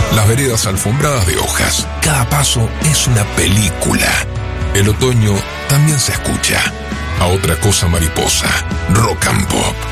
Las veredas alfombradas de hojas. Cada paso es una película. El otoño también se escucha. A otra cosa mariposa. Rock and Pop.